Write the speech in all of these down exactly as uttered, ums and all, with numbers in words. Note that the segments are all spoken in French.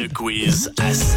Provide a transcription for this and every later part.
Le quiz à scène.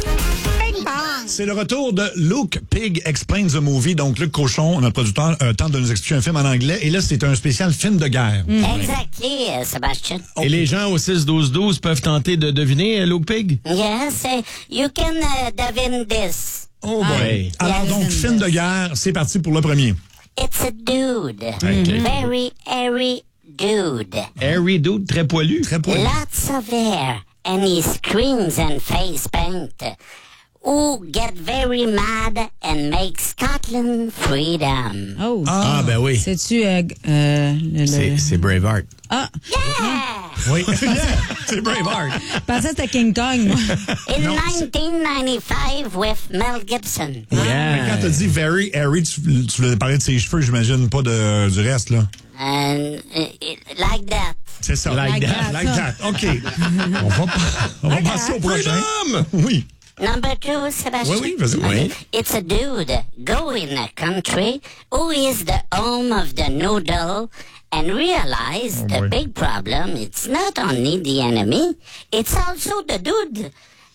C'est le retour de Luke Pig Explains the Movie. Donc, Luc Cochon, notre producteur, euh, tente de nous expliquer un film en anglais. Et là, c'est un spécial film de guerre. Mm. Exactly, uh, Sébastien. Okay. Et les gens au six douze douze peuvent tenter de deviner Luke Pig? Yes, uh, you can uh, devine this. Oh boy. Ah. Alors, donc, film de guerre, c'est parti pour le premier. It's a dude. Okay. Very hairy dude. Hairy dude, très poilu. Très poilu. Lots of hair, and he screams and face paint. Who get very mad and make Scotland freedom. Oh. Ah, ben oui. C'est-tu... Euh, euh, le, c'est, le... c'est Braveheart. Ah! Yeah! Oui, c'est Braveheart. Je pensais que c'était King Kong, moi. In nineteen ninety-five with Mel Gibson. Yeah. Mais quand t'as dit very hairy, tu, tu voulais parler de ses cheveux, j'imagine, pas de, du reste, là. And uh, it, like that. C'est ça. Like, Like that. that. Like that. OK. On va, on va passer au prochain. Freedom! Oui. Number two, Sebastian. Oui, oui, vas-y. Oui. It's a dude go in a country who is the home of the noodle and realize Oh, the boy. big problem, it's not only the enemy, it's also the dude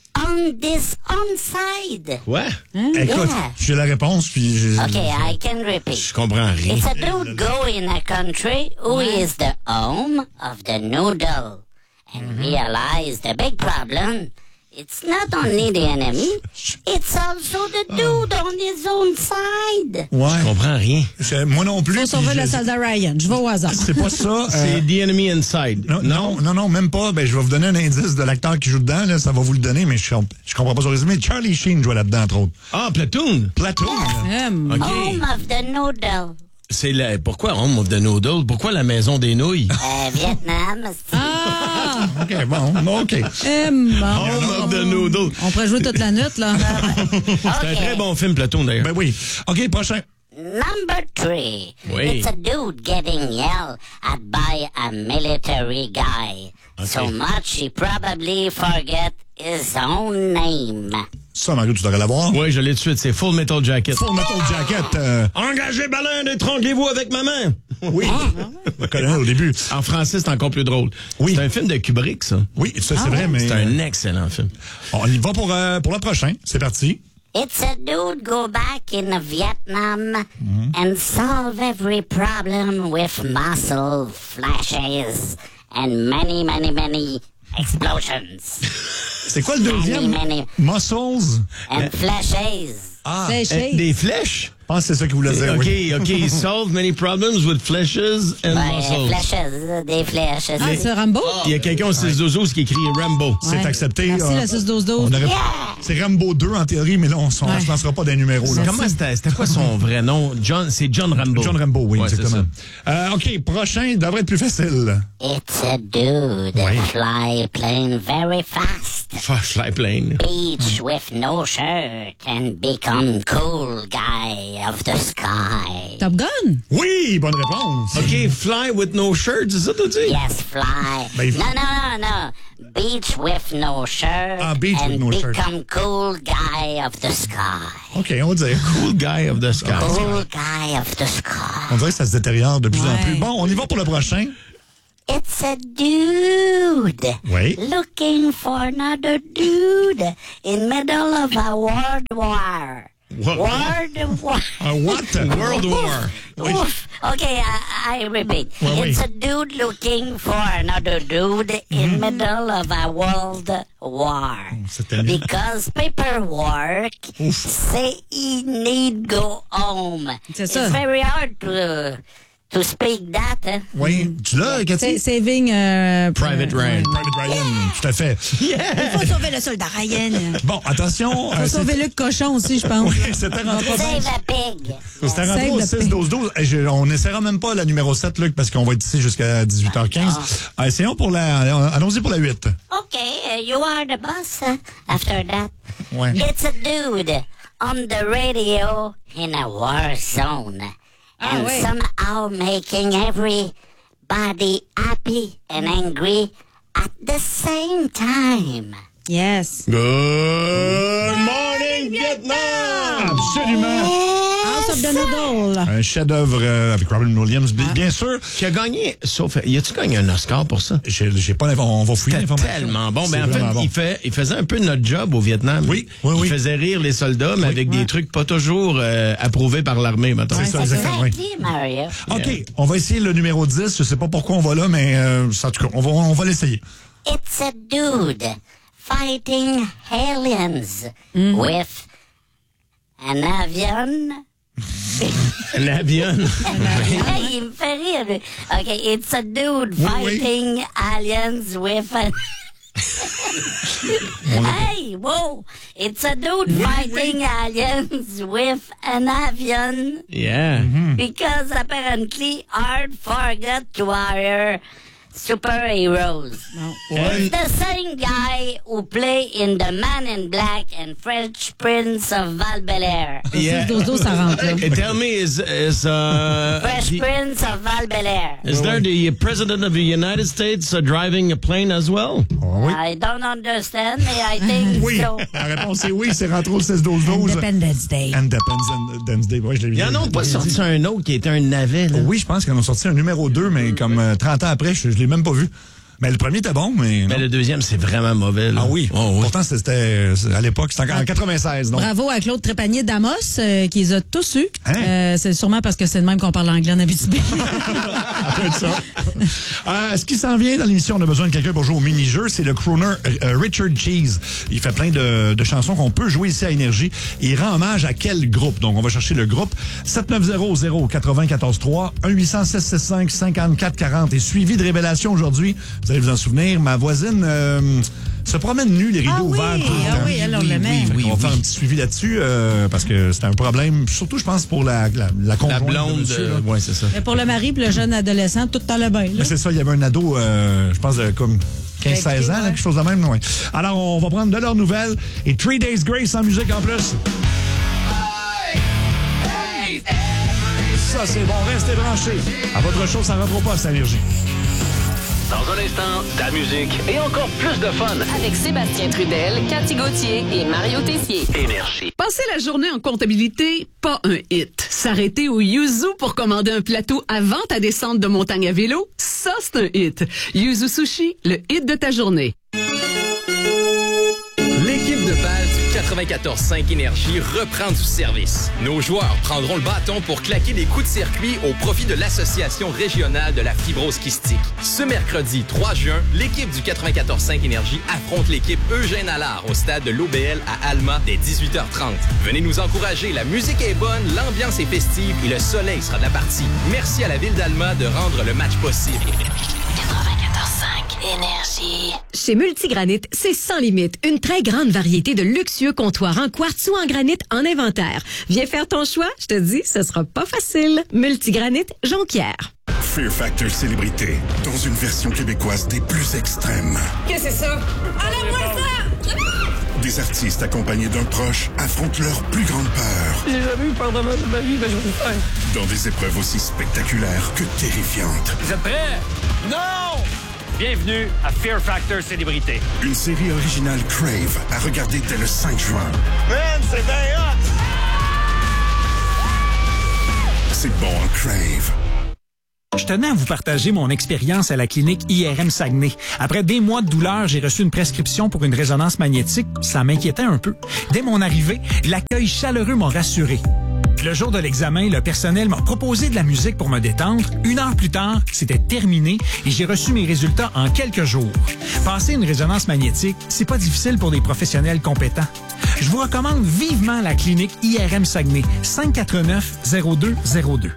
on this on side. Quoi? Écoute, Yeah. j'ai la réponse, puis... j'ai- Okay, I can Je repeat. comprends rien. It's a dude go in a country who is the home of the noodle and realize the big problem. It's not only the enemy, it's also the dude on his own side. Ouais. Je comprends rien. Je- moi non plus. Faut sauver puis le je- soldat Ryan. Je vais au hasard. C'est pas ça. C'est euh, The Enemy Inside. non, non, non, non, même pas. Ben, je vais vous donner un indice de l'acteur qui joue dedans. Là, ça va vous le donner, mais je, je comprends pas son résumé. Charlie Sheen jouait là-dedans, entre autres. Ah, Platoon. Platoon. Hum. OK. Home of the noodle. C'est la... Pourquoi Home of the Noodle? Pourquoi la maison des nouilles? Euh, Vietnam. c'est- Ah! OK, bon, OK. Hum, bon. Home of the Noodle. On pourrait jouer toute la nuit, là. C'est un Okay. très bon film, Platoon, d'ailleurs. Ben oui. OK, prochain. Number three. Oui. It's a dude getting yelled at by a military guy. So much he probably forget his own name. Ça, Mario, tu devrais l'avoir. Oui, je l'ai tout de suite. C'est Full Metal Jacket. Full Metal Jacket. Euh, Engagez baleine, étranglez-vous avec ma main. oui. Je connais au début. En français, c'est encore plus drôle. Oui. C'est un film de Kubrick, ça. Oui, ça, c'est vrai, mais... C'est un excellent film. On y va pour, euh, pour le prochain. C'est parti. It's a dude go back in Vietnam and solve every problem with muscle flashes and many, many, many explosions C'est quoi le deuxième? Many, many. Muscles. and flashes. Ah, Fléché. Euh, des flèches? je pense que c'est ça qu'il voulait dire, OK, oui. OK. Solve many problems with flèches and Ouais, muscles. flashes, des flèches. Ah, c'est Rambo? Il y a quelqu'un au six douze douze qui écrit Rambo. C'est Ouais. accepté. Merci, euh, le six douze douze. on aurait- C'est Rambo deux en théorie, mais là, on ne se Ouais. lancera pas des numéros. Là. Comment c'était? C'était quoi son vrai nom? John, c'est John Rambo. John Rambo, oui, Ouais, c'est exactement. Euh, OK, prochain devrait être plus facile. It's a dude Ouais. fly plane very fast. ça. Fly plane. Beach with no shirt and become cool guy of the sky. Top Gun? Oui, bonne réponse. OK, fly with no shirt, c'est ça, t'as dit? Yes, fly. Ben, no, no, no, no. Beach with no shirt Ah, beach and with no shirt. become cool guy of the sky. OK, on va dire. Cool guy of the sky. Cool guy of the sky. On dirait que ça se détériore de plus en Ouais. plus. Bon, on y va pour le prochain. It's a dude Oui. looking for another dude in middle of a world war. What? World war. Uh, what? World War. Oof. Okay, I, I repeat. Well, it's wait. a dude looking for another dude in middle of a world war. c'était- Because paperwork say he need go home. C'est It's ça. very hard to to speak that. eh? Oui, tu l'as, Sa- Cathy? Saving... euh, Private Ryan. Private Ryan, tout à fait. Il faut sauver le soldat Ryan. Bon, attention. Il euh, faut sauver c'est- Luc Cochon aussi, je pense. Oui, c'était rentré, Save a pig. c'était rentré Save au the six pig. douze douze. Et je- On n'essaiera même pas la numéro sept, Luc, parce qu'on va être ici jusqu'à dix-huit heures quinze. Euh, essayons pour la... Allons-y pour la huit. Okay, uh, you are the boss uh, after that. Ouais. It's a dude on the radio in a war zone. And wait. somehow making everybody happy and angry at the same time. Yes. Good morning, Vietnam! Absolument. House of the Noodle. Un chef-d'œuvre euh, avec Robin Williams, bien, bien sûr. Qui a gagné, sauf, y a-tu gagné un Oscar pour ça? J'ai, j'ai pas l'info- on va fouiller C'était l'information. tellement bon. C'est Ben, en fait, vraiment bon. il, fait, il faisait un peu notre job au Vietnam. Oui, oui, il oui. faisait rire les soldats, mais avec des trucs pas toujours euh, approuvés par l'armée, maintenant. C'est ça, exactement. Oui. Exactly, Mario. OK, on va essayer le numéro dix. Je sais pas pourquoi on va là, mais euh, en tout cas, on va, on va l'essayer. It's a dude fighting aliens with an avion. Un avion. Hey, il me fait rire. lui. OK, it's a dude Oui, oui. fighting aliens with an... Hey, whoa! It's a dude fighting aliens with an avion Yeah. because apparently Art forgot to hire superheroes. It's the same guy who play in The Man in Black and Fresh Prince of Val-Bel-Air. Yeah. six douze douze, ça rentre, là. Hey, tell me, is, is, uh, Fresh the- Prince of Val-Bel-Air. is there the President of the United States uh, driving a plane as well? Oh, oui. I don't understand, but I think Oui, so. la réponse est oui, c'est rentré au six douze douze. Independence Day. Independence Day. Ouais, je l'ai Il y en a pas sorti un autre qui était un navet, là. Oui, je pense qu'ils en ont sorti un numéro deux, mais comme euh, trente ans après, je, je l'ai même pas vu. Mais le premier était bon, mais... Mais non. le deuxième, c'est vraiment mauvais, là. Ah oui. Oh, oui. Pourtant, c'était à l'époque, c'était en quatre-vingt-seize. Donc. Bravo à Claude Trépanier d'Amos, euh, qui les a tous eus. Hein? Euh, c'est sûrement parce que c'est de même qu'on parle anglais en Abitibi. Ça. Euh, ce qui s'en vient dans l'émission, on a besoin de quelqu'un pour jouer au mini-jeu, c'est le crooner euh, Richard Cheese. Il fait plein de, de chansons qu'on peut jouer ici à Énergie. Il rend hommage à quel groupe? Donc, on va chercher le groupe sept neuf zéro zéro quatre-vingt-quatorze trois un huit zéro six six cinq cinquante-quatre quarante. Et suivi de révélation aujourd'hui, vous allez vous en souvenir, ma voisine euh, se promène nue, les rideaux Ah oui, ouverts. tout le ah temps. oui, elle, on l'aimait. Fait qu'on Oui, va oui. faire un petit suivi là-dessus euh, parce que c'était un problème, surtout, je pense, pour la, la, la La conjointe de blonde, monsieur, là. euh, ouais, c'est ça. Mais pour le mari et le jeune adolescent, tout allait bien. là. Mais c'est ça, il y avait un ado, euh, je pense, de comme quinze seize ans, là, quelque chose de même. Ouais. Alors, on va prendre de leurs nouvelles et Three Days Grace en musique en plus. Ça, c'est bon, restez branchés. À votre show, ça ne rentre pas, cette énergie. Dans un instant, de la musique et encore plus de fun. Avec Sébastien Trudel, Cathy Gauthier et Mario Tessier. Énergie. Passer la journée en comptabilité, pas un hit. S'arrêter au Yuzu pour commander un plateau avant ta descente de montagne à vélo, ça c'est un hit. Yuzu Sushi, le hit de ta journée. L'équipe de balle du quatre-vingt-quatorze cinq Énergie reprend du service. Nos joueurs prendront le bâton pour claquer des coups de circuit au profit de l'Association régionale de la fibrose kystique. Ce mercredi trois juin, l'équipe du quatre-vingt-quatorze cinq Énergie affronte l'équipe Eugène Allard au stade de l'O B L à Alma dès dix-huit heures trente. Venez nous encourager, la musique est bonne, l'ambiance est festive et le soleil sera de la partie. Merci à la ville d'Alma de rendre le match possible. quatre-vingt-quatorze cinq Énergie. Chez Multigranit, c'est sans limite. Une très grande variété de luxueux comptoirs en quartz ou en granit en inventaire. Viens faire ton choix, je te dis, ce sera pas facile. Multigranit, Jonquière. Fear Factor Célébrité, dans une version québécoise des plus extrêmes. Qu'est-ce que c'est ça? Enlève-moi ça! Des artistes accompagnés d'un proche affrontent leur plus grande peur. J'ai jamais eu peur de ma vie, mais je vais le faire. Dans des épreuves aussi spectaculaires que terrifiantes. Vous êtes prêts? Non! Bienvenue à Fear Factor Célébrité. Une série originale Crave à regarder dès le cinq juin. Man, c'est bien hot! C'est bon en Crave. Je tenais à vous partager mon expérience à la clinique I R M Saguenay. Après des mois de douleur, j'ai reçu une prescription pour une résonance magnétique. Ça m'inquiétait un peu. Dès mon arrivée, l'accueil chaleureux m'a rassuré. Le jour de l'examen, le personnel m'a proposé de la musique pour me détendre. Une heure plus tard, c'était terminé et j'ai reçu mes résultats en quelques jours. Passer une résonance magnétique, c'est pas difficile pour des professionnels compétents. Je vous recommande vivement la clinique I R M Saguenay, cinq quatre neuf zéro deux zéro deux.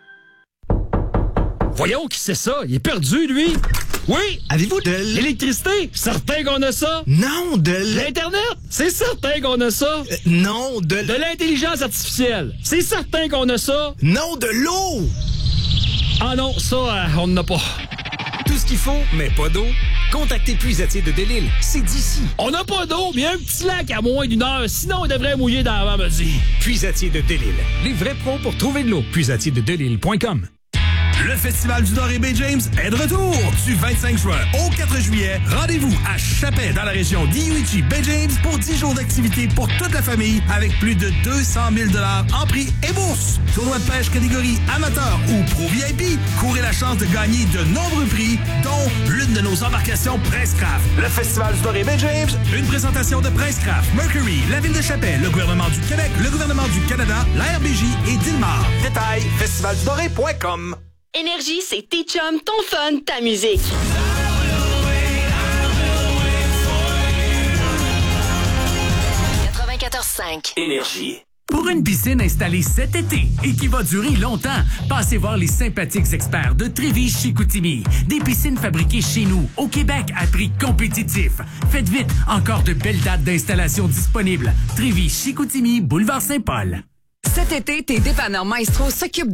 Voyons qui c'est ça? Il est perdu, lui! Oui! Avez-vous de L'électricité! Certain qu'on a ça! Non, de l'... L'Internet! C'est certain qu'on a ça! Euh, non, de l'... De l'intelligence artificielle! C'est certain qu'on a ça! Non, de l'eau! Ah non, ça, euh, on n'en a pas. Tout ce qu'il faut, mais pas d'eau. Contactez Puisatier de Delisle. C'est d'ici. On n'a pas d'eau, mais il y a un petit lac à moins d'une heure, sinon on devrait mouiller dans l'avant-midi. Puisatier de Delisle. Les vrais pros pour trouver de l'eau. Puisatier de Delisle point com. Le Festival du Doré Bay James est de retour du vingt-cinq juin au quatre juillet. Rendez-vous à Chapet dans la région d'I U I G Bay James pour dix jours d'activité pour toute la famille avec plus de deux cent mille dollars en prix et bourse. Tournoi de pêche catégorie amateur ou pro V I P. Courez la chance de gagner de nombreux prix, dont l'une de nos embarcations Princecraft. Le Festival du Doré Bay James, une présentation de Princecraft, Mercury, la Ville de Chapet, le gouvernement du Québec, le gouvernement du Canada, la R B J et Dilmar. Détail, festival du doré point com. Énergie, c'est tes chums, ton fun, ta musique. quatre-vingt-quatorze cinq. Énergie. Pour une piscine installée cet été et qui va durer longtemps, passez voir les sympathiques experts de Trévis-Chicoutimi. Des piscines fabriquées chez nous, au Québec, à prix compétitif. Faites vite, encore de belles dates d'installation disponibles. Trévis-Chicoutimi, boulevard Saint-Paul. Cet été, tes dépanneurs Maestro s'occupent